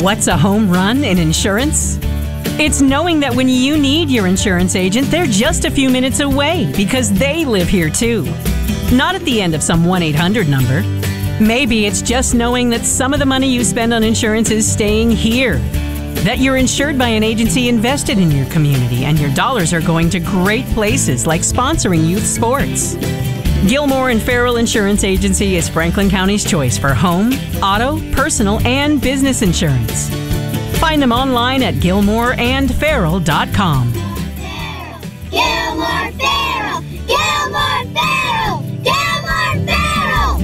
What's a home run in insurance? It's knowing that when you need your insurance agent, they're just a few minutes away because they live here too. Not at the end of some 1-800 number. Maybe it's just knowing that some of the money you spend on insurance is staying here. That you're insured by an agency invested in your community and your dollars are going to great places like sponsoring youth sports. Gilmore and Farrell Insurance Agency is Franklin County's choice for home, auto, personal, and business insurance. Find them online at GilmoreandFarrell.com. Gilmore Farrell! Gilmore Farrell! Gilmore Farrell!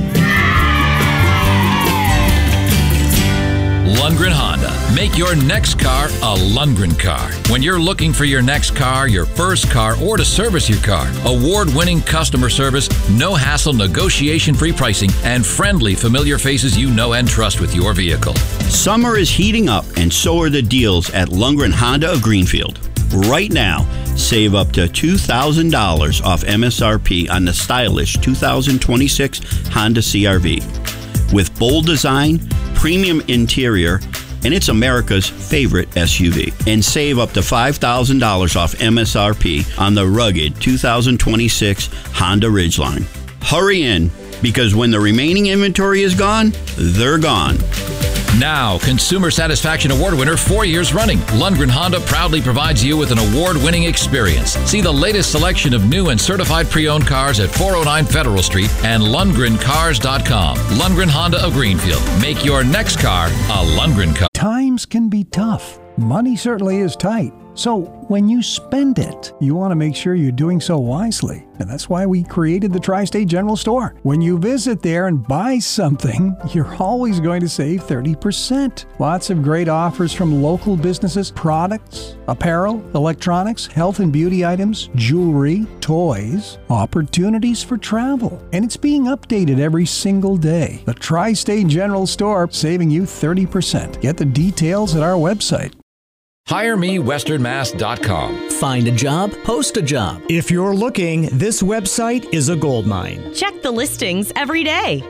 Lundgren Honda. Make your next car a Lundgren car. When you're looking for your next car, your first car, or to service your car, award-winning customer service, no hassle, negotiation-free pricing, and friendly, familiar faces you know and trust with your vehicle. Summer is heating up, and so are the deals at Lundgren Honda of Greenfield. Right now, save up to $2,000 off MSRP on the stylish 2026 Honda CR-V. With bold design, premium interior, and it's America's favorite SUV. And save up to $5,000 off MSRP on the rugged 2026 Honda Ridgeline. Hurry in, because when the remaining inventory is gone, they're gone. Now, Consumer Satisfaction Award winner 4 years running, Lundgren Honda proudly provides you with an award-winning experience. See the latest selection of new and certified pre-owned cars at 409 Federal Street and LundgrenCars.com. Lundgren Honda of Greenfield. Make your next car a Lundgren car. Times can be tough. Money certainly is tight. So when you spend it, you want to make sure you're doing so wisely. And that's why we created the Tri-State General Store. When you visit there and buy something, you're always going to save 30%. Lots of great offers from local businesses, products, apparel, electronics, health and beauty items, jewelry, toys, opportunities for travel. And it's being updated every single day. The Tri-State General Store, saving you 30%. Get the details at our website. HireMeWesternMass.com. Find a job, post a job. If you're looking, this website is a goldmine. Check the listings every day.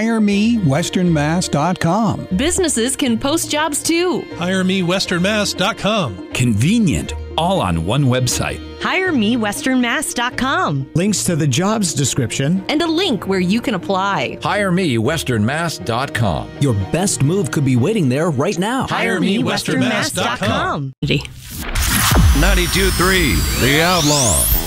HireMeWesternMass.com. Businesses can post jobs too. HireMeWesternMass.com. Convenient, all on one website. HireMeWesternMass.com. Links to the jobs description. And a link where you can apply. HireMeWesternMass.com. Your best move could be waiting there right now. HireMeWesternMass.com. 92.3 The Outlaw.